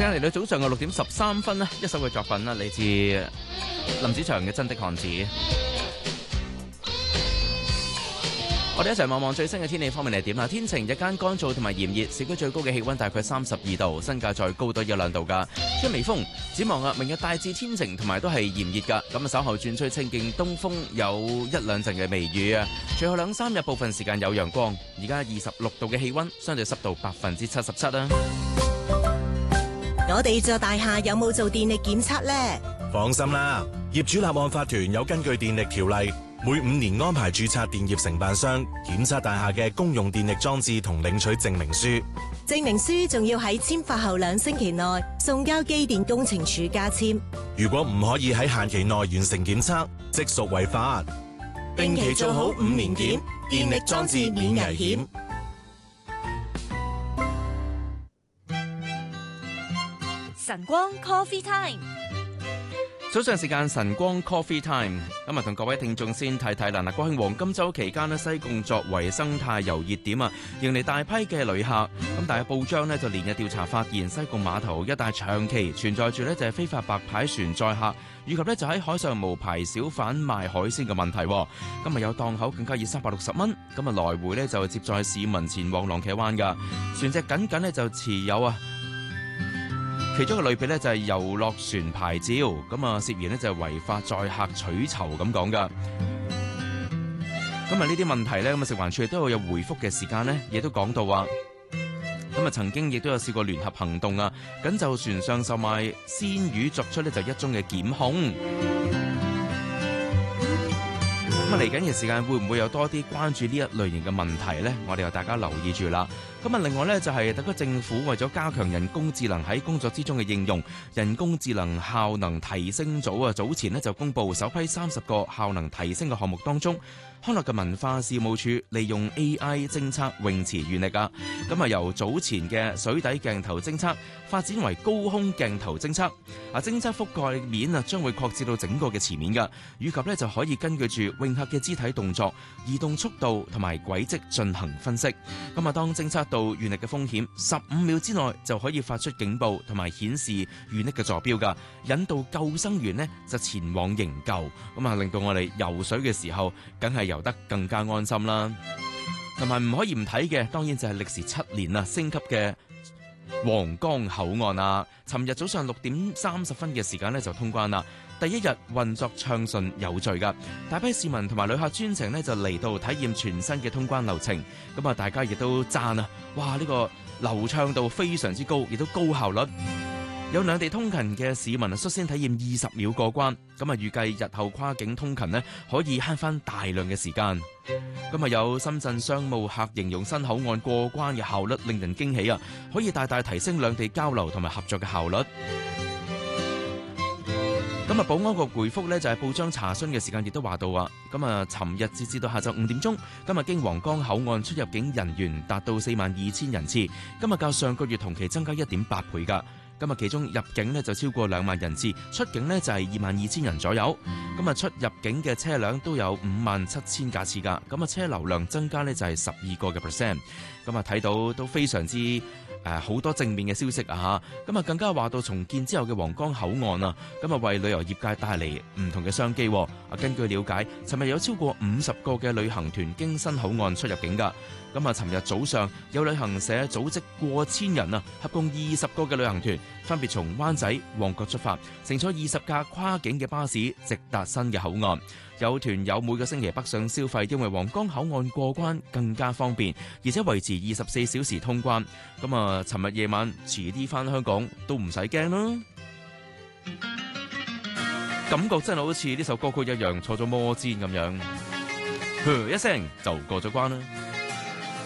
間嚟到早上嘅6點13分啦，一首嘅作品啦，嚟自林子祥嘅《真的漢子》。我哋一齊望望最新嘅天氣方面係點啊？天晴，日間乾燥同埋炎熱，市區最高嘅氣溫大概32度，新界再高多1-2度噶。吹微風，展望啊，明日大致天晴同埋都係炎熱噶。咁啊，稍後轉吹清勁東風，有1-2陣嘅微雨啊。隨後2-3日部分時間有陽光。而家26度嘅氣溫，相對濕度77%啦。 我哋座大廈有冇做電力檢測呢？ 放心啦，業主立案法團有根據電力條例，每5年安排註冊電業承辦商檢測大廈嘅公用電力裝置同領取證明書。 證明書仲要喺簽發後2星期內送交機電工程署加簽。 如果唔可以喺限期內完成檢測，即屬違法。定期做好5年檢，電力裝置免危險。 晨光 Coffee Time。 早上時間晨光 Coffee Time， 今日同各位聽眾先睇睇啦。國慶黃金週期間咧，西貢作為生態遊熱點啊，迎嚟大批嘅旅客。咁但係報章咧就連日調查發現，西貢碼頭一帶長期存在住咧就係非法白牌船載客，以及咧就喺海上無牌小販賣海鮮嘅問題。今日有檔口更加以360蚊，咁啊來回咧就接載市民前往浪茄灣噶，船隻僅僅咧就持有啊。其中嘅類別咧就係遊樂船牌照，咁啊涉嫌咧就係違法載客取酬咁講噶。咁啊呢啲問題咧，咁啊食環署亦都有回覆嘅時間咧，亦都講到話，咁啊曾經亦都有試過聯合行動啊，咁就船上售賣鮮魚作出咧就1宗嘅檢控。咁啊嚟緊嘅時間會唔會有多啲關注呢一類型嘅問題呢？我哋又大家留意住啦。咁啊，另外呢，就係特區政府為咗加強人工智能喺工作之中嘅應用，人工智能效能提升組啊，早前呢就公布首批30個效能提升嘅項目當中，康樂及文化事務署利用 AI 偵測泳池懸力啊，咁啊由早前嘅水底鏡頭偵測發展為高空鏡頭偵測，啊偵測覆蓋面啊將會擴至到整個嘅池面㗎，以及呢就可以根據住泳客嘅肢體動作、移動速度同埋軌跡進行分析。咁啊，當偵測到懸力嘅風險，15秒之內就可以發出警報同埋顯示懸力嘅坐標㗎，引導救生員呢就前往營救。咁啊，令到我哋游水嘅時候，梗係游得更加安心啦。同埋唔可以唔睇嘅，當然就係歷時7年啊升級嘅皇崗口岸啊。尋日早上6點30分嘅時間呢就通關啦。第一日運作暢順有序㗎，大批市民同埋旅客專程呢就嚟到體驗全新嘅通關流程。咁啊，大家亦都讚啊，哇！呢個流暢度非常之高，亦都高效率。有兩地通勤嘅市民啊，率先體驗20秒過關。咁啊，預計日後跨境通勤呢可以慳翻大量嘅時間。咁啊，有深圳商務客形容新口岸過關嘅效率令人驚喜啊，可以大大提升兩地交流同埋合作嘅效率。咁啊，保安局回覆呢就係報章查詢嘅時間亦都話到啊，咁啊，尋日截至到下晝5點鐘，今日經皇崗口岸出入境人員達到42,000人次，今日較上個月同期增加1.8倍㗎。咁啊，其中入境呢就超過2萬人次，出境呢就係22,000人左右。咁啊，出入境嘅車輛都有57,000架次㗎。咁啊，車流量增加呢就係12%。咁啊，睇到都非常之好多正面嘅消息啊！咁啊，更加話到重建之後嘅皇崗口岸啊，咁啊為旅遊業界帶嚟唔同嘅商機。根據了解，尋日有超過50個嘅旅行團經新口岸出入境㗎。咁啊，尋日早上有旅行社組織過千人啊，合共20個嘅旅行團，分別從灣仔、旺角出發，乘坐20架跨境嘅巴士直達新嘅口岸。有團友每個星期北上消費，因為皇崗口岸過關更加方便，而且維持24小時通關。咁啊，尋日夜晚遲啲返香港都唔使驚啦。感覺真係好似呢首歌曲一樣，坐咗摩氈咁樣，一聲就過咗關啦。